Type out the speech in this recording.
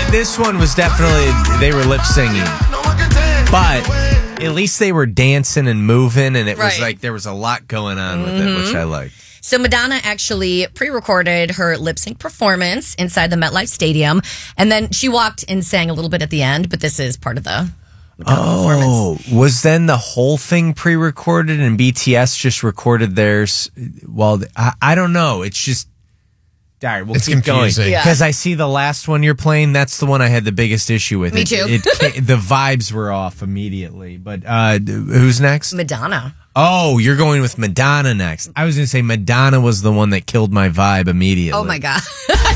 This one was definitely, they were lip singing. But at least they were dancing and moving, and it was like there was a lot going on with it, which I liked. So Madonna actually pre-recorded her lip sync performance inside the MetLife Stadium, and then she walked and sang a little bit at the end, but this is part of the performance. Was then the whole thing pre-recorded and BTS just recorded theirs? Well, I don't know. It's just... All right, we'll keep confusing. going. Because I see the last one you're playing, that's the one I had the biggest issue with. Me too. The vibes were off immediately. But who's next? Madonna. Oh, you're going with Madonna next. I was going to say Madonna was the one that killed my vibe immediately. Oh, my God.